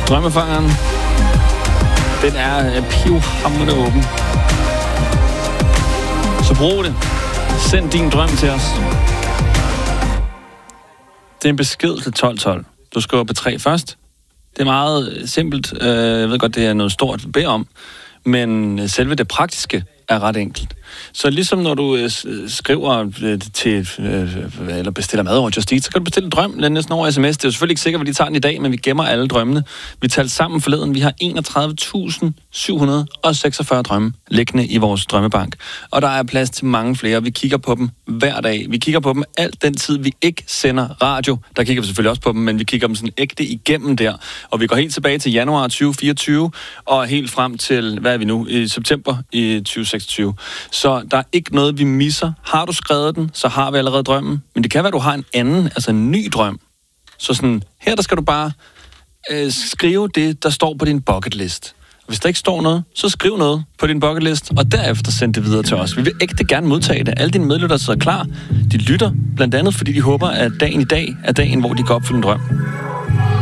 Drømmefangeren. Den er pivhamrende åben. Så brug det. Send din drøm til os. Det er en besked til 1212. Du skriver P3 først. Det er meget simpelt. Jeg ved godt, det er noget stort at bede om. Men selve det praktiske er ret enkelt. Så ligesom når du skriver til eller bestiller mad over Just Eat, så kan du bestille en drøm næsten over sms. Det er jo selvfølgelig ikke sikkert, at de tager den i dag, men vi gemmer alle drømmene. Vi talte sammen forleden. Vi har 31.746 drømme liggende i vores drømmebank. Og der er plads til mange flere. Vi kigger på dem hver dag. Vi kigger på dem alt den tid, vi ikke sender radio. Der kigger vi selvfølgelig også på dem, men vi kigger dem sådan ægte igennem der. Og vi går helt tilbage til januar 2024 og helt frem til, hvad er vi nu, i september i 2026. Så der er ikke noget, vi misser. Har du skrevet den, så har vi allerede drømmen. Men det kan være, at du har en anden, altså en ny drøm. Så sådan, her der skal du bare skrive det, der står på din bucket list. Hvis der ikke står noget, så skriv noget på din bucket list, og derefter send det videre til os. Vi vil ægte gerne modtage det. Alle dine medlyttere sidder klar. De lytter, blandt andet fordi de håber, at dagen i dag er dagen, hvor de kan opfylde en drøm.